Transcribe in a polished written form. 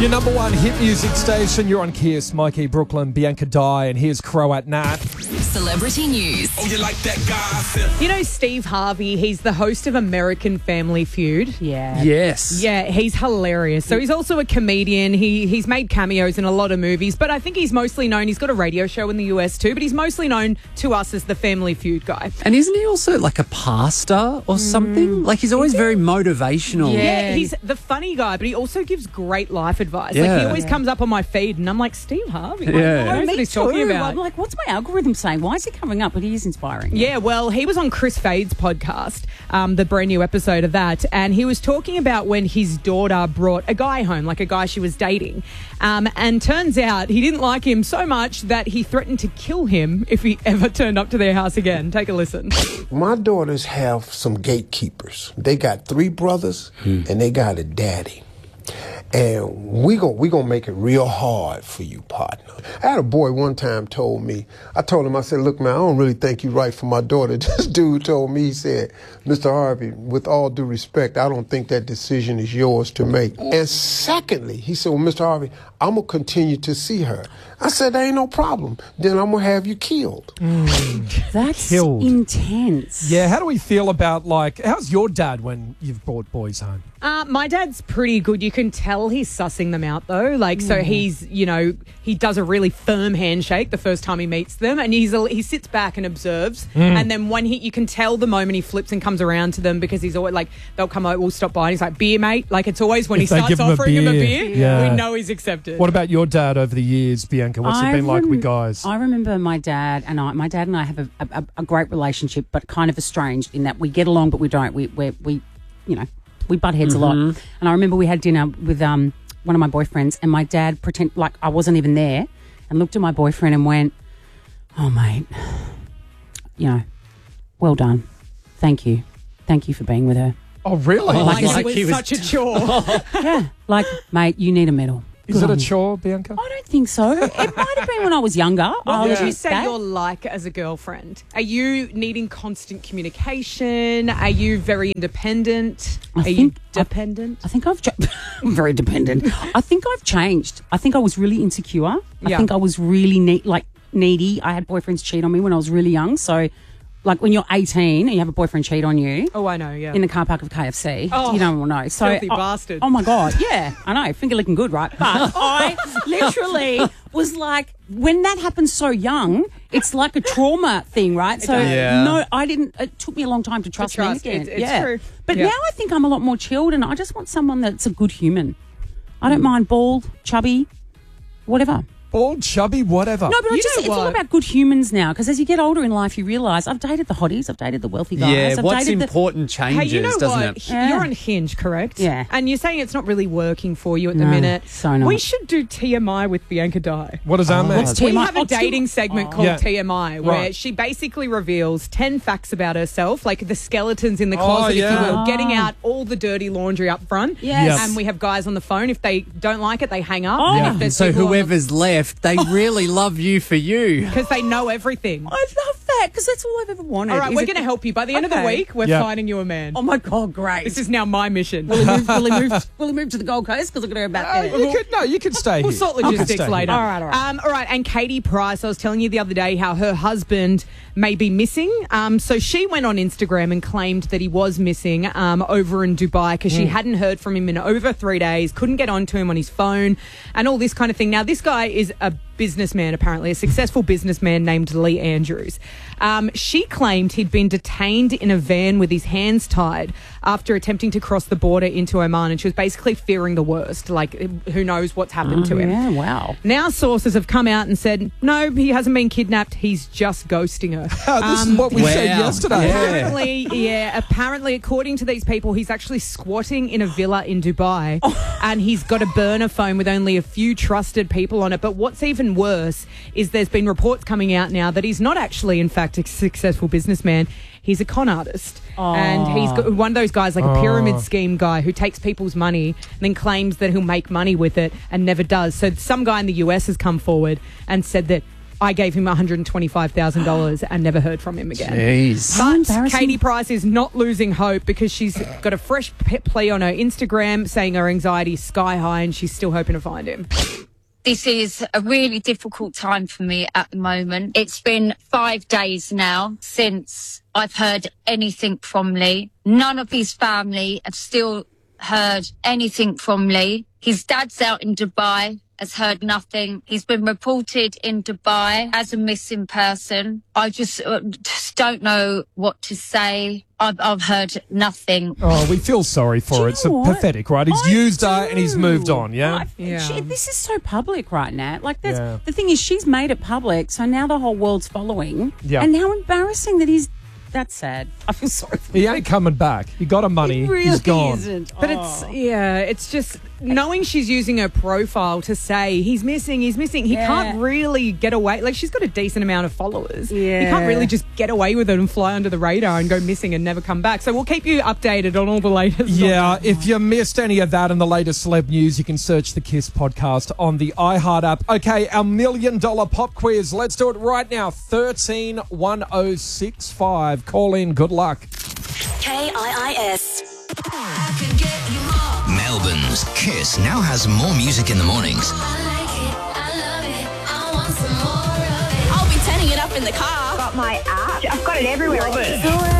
Your number one hit music station. You're on Kiss. Mikey, Brooklyn, Bianca Dye, and here's Crow at Nat. Celebrity news. Oh, you like that gossip? You know Steve Harvey, he's the host of American Family Feud. Yeah. Yes. Yeah, he's hilarious. So he's also a comedian. He's made cameos in a lot of movies, but I think he's mostly known, he's got a radio show in the US too, but he's mostly known to us as the Family Feud guy. And isn't he also like a pastor or something? Like he's always very motivational. Yeah, he's the funny guy, but he also gives great life advice. Yeah. Like he always comes up on my feed and I'm like, Steve Harvey. Like, Yeah. what Me he's too. talking about. I'm like, what's my algorithm saying? Why is he coming up? But he is inspiring. Yeah, well, he was on Chris Fade's podcast, the brand new episode of that, and he was talking about when his daughter brought a guy home, like a guy she was dating, and turns out he didn't like him so much that he threatened to kill him if he ever turned up to their house again. Take a listen. My daughters have some gatekeepers. They got 3 brothers and they got a daddy. And we gonna make it real hard for you, partner. I had a boy one time told me, I said, look, man, I don't really think you're right for my daughter. This dude told me, he said, Mr. Harvey, with all due respect, I don't think that decision is yours to make. And secondly, he said, well, Mr. Harvey, I'm gonna continue to see her. I said, there ain't no problem. Then I'm gonna have you killed. That's Killed. intense. Yeah, how do we feel about, like, how's your dad when you've brought boys home? My dad's pretty good. You can tell he's sussing them out, though. Like, so he's, you know, he does a really firm handshake the first time he meets them, and he sits back and observes. And then when you can tell the moment he flips and comes around to them, because he's always like, they'll come over, we'll stop by, and he's like, beer, mate. Like, it's always when If he they starts give him a offering him a beer, beer, yeah. we know he's accepted. What about your dad over the years, Bianca? What's it been like with guys? I remember my dad and I have a great relationship, but kind of estranged in that we get along, but we don't. We butt heads a lot. And I remember we had dinner with one of my boyfriends, and my dad pretended like I wasn't even there, and looked at my boyfriend and went, "Oh, mate, well done, thank you for being with her." Oh, really? Like Like it he was was such a chore. Yeah, like, mate, you need a medal. Is it a chore, Bianca? I don't think so. It might have been when I was younger. What would I'll you say admit that. you're like as a girlfriend? Are you needing constant communication? Are you very independent? Are you dependent? I think I'm very dependent. I think I've changed. I think I was really insecure. I think I was really needy. I had boyfriends cheat on me when I was really young. So, like when you're 18 and you have a boyfriend cheat on you. Oh, I know, yeah. In the car park of KFC. Oh, you don't want to know. So, filthy bastard. Oh, my God. Yeah, I know. Finger licking good, right? But I literally was like, when that happens so young, it's like a trauma thing, right? So, Yeah. no, I didn't. It took me a long time to trust men again. It's true. But Yeah. now I think I'm a lot more chilled, and I just want someone that's a good human. I don't mind bald, chubby, whatever. Bald, chubby, whatever. No, but You it's know all what? about good humans now, because as you get older in life, you realise I've dated the hotties, I've dated the wealthy guys. Yeah, I've what's dated important changes, Hey, you know doesn't what? it? Yeah. You're on Hinge, correct? Yeah. And you're saying it's not really working for you at the No, minute. so not. We should do TMI with Bianca Dye. What does that mean? What's We TMI? have a Oh, dating segment called Yeah. TMI where Right. she basically reveals 10 facts about herself, like the skeletons in the closet, if you yeah. will, getting out all the dirty laundry up front. Yes. Yes. And we have guys on the phone. If they don't like it, they hang up. Oh. And if there's So people on the- whoever's left, they really love you for you. because they know everything. I love that, because that's all I've ever wanted. All right, is we're it- going to help you. By the end of the Okay. week, we're Yeah. finding you a man. Oh, my God, great. This is now my mission. Will he move to the Gold Coast? Because I'm going to go back there. You could stay We'll here. sort You could logistics stay later. here. All right. All right. And Katie Price, I was telling you the other day how her husband may be missing. So she went on Instagram and claimed that he was missing over in Dubai because she hadn't heard from him in over 3 days, couldn't get onto him on his phone and all this kind of thing. Now, this guy is a businessman, apparently, a successful businessman named Lee Andrews. She claimed he'd been detained in a van with his hands tied after attempting to cross the border into Oman, and she was basically fearing the worst, like who knows what's happened to him. Yeah, wow. Now sources have come out and said, no, he hasn't been kidnapped, he's just ghosting her. This is what we said Wow. yesterday. Yeah. Apparently, according to these people, he's actually squatting in a villa in Dubai and he's got a burner phone with only a few trusted people on it. But what's even worse is there's been reports coming out now that he's not actually, in fact, a successful businessman. He's a con artist. And he's got one of those guys, like a pyramid scheme guy who takes people's money and then claims that he'll make money with it and never does. So some guy in the US has come forward and said that I gave him $125,000 and never heard from him again. Jeez. How But embarrassing. Katie Price is not losing hope because she's got a fresh plea on her Instagram saying her anxiety is sky high and she's still hoping to find him. This is a really difficult time for me at the moment. It's been 5 days now since I've heard anything from Lee. None of his family have still heard anything from Lee. His dad's out in Dubai, has heard nothing. He's been reported in Dubai as a missing person. I just don't know what to say. I've heard nothing. Oh, we feel sorry for it. you know It's what? pathetic, right? He's I used her and he's do. moved on, yeah? Yeah. This is so public right now. Like, that's Yeah. the thing is, she's made it public, so now the whole world's following. Yeah. And how embarrassing that he's. That's sad. I feel sorry for He ain't coming back. He got her money. He really He's gone. isn't. But it's just knowing she's using her profile to say he's missing. He Yeah. can't really get away. Like, she's got a decent amount of followers. He Yeah. can't really just get away with it and fly under the radar and go missing and never come back. So we'll keep you updated on all the latest. Yeah, if you missed any of that and the latest celeb news, you can search the KISS podcast on the iHeart app. Okay, our $1 million pop quiz. Let's do it right now. 131065. Call in. Good luck. KIIS. Melbourne's KISS now has more music in the mornings. I'll be turning it up in the car. Got my app. I've got it everywhere. Love it.